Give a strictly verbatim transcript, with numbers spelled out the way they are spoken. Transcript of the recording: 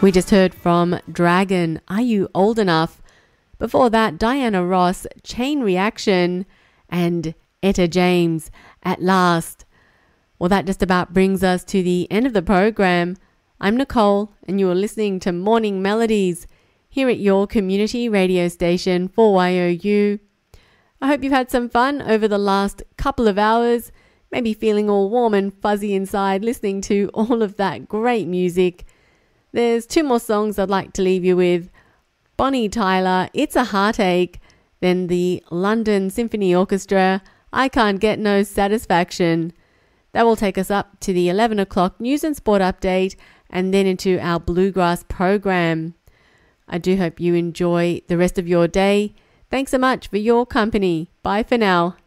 We just heard from Dragon, Are You Old Enough? Before that, Diana Ross, Chain Reaction, and Etta James, At Last. Well, that just about brings us to the end of the program. I'm Nicole, and you are listening to Morning Melodies here at your community radio station for Y O U. I hope you've had some fun over the last couple of hours, maybe feeling all warm and fuzzy inside listening to all of that great music. There's two more songs I'd like to leave you with. Bonnie Tyler, It's a Heartache, then the London Symphony Orchestra, I Can't Get No Satisfaction. That will take us up to the eleven o'clock news and sport update and then into our bluegrass program. I do hope you enjoy the rest of your day. Thanks so much for your company. Bye for now.